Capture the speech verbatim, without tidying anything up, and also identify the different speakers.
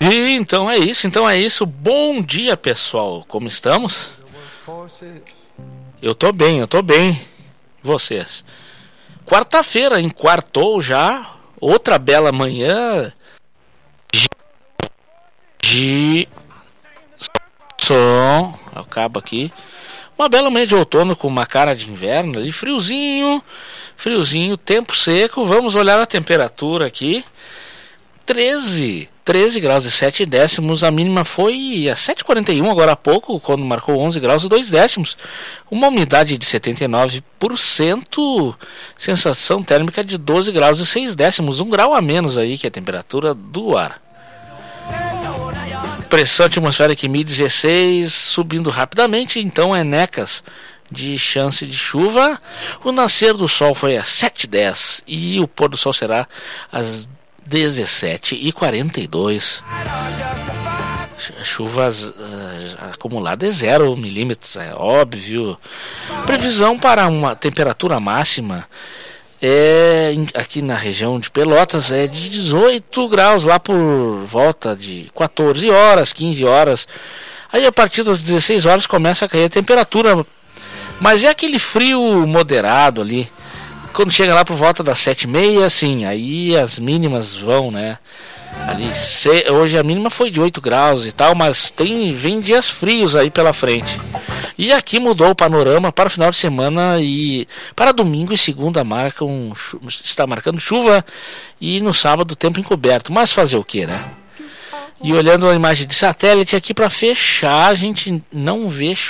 Speaker 1: E então é isso, então é isso. Bom dia, pessoal. Como estamos? Eu tô bem, eu tô bem. Vocês? Quarta-feira, enquartou já. Outra bela manhã de som. Eu acabo aqui. Uma bela manhã de outono com uma cara de inverno ali. Friozinho, friozinho, tempo seco. Vamos olhar a temperatura aqui. treze, treze graus e sete décimos, a mínima foi a sete e quarenta e um agora há pouco, quando marcou onze graus e dois décimos. Uma umidade de setenta e nove por cento, sensação térmica de doze graus e seis décimos, um grau a menos aí que a temperatura do ar. Pressão atmosférica em mil e dezesseis, subindo rapidamente, então é necas de chance de chuva. O nascer do sol foi às sete e dez e o pôr do sol será às dezessete e quarenta e dois. Chuvas uh, acumuladas é zero milímetros, é óbvio. Previsão para uma temperatura máxima é aqui na região de Pelotas é de dezoito graus, lá por volta de quatorze horas, quinze horas. Aí a partir das dezesseis horas começa a cair a temperatura, mas é aquele frio moderado ali. Quando chega lá por volta das sete e meia, sim, aí as mínimas vão, né? Ali, se, hoje a mínima foi de oito graus e tal, mas tem, vem dias frios aí pela frente. E aqui mudou o panorama para o final de semana e para domingo e segunda marcam, está marcando chuva e no sábado tempo encoberto. Mas fazer o que, né? E olhando a imagem de satélite aqui para fechar, a gente não vê chuva.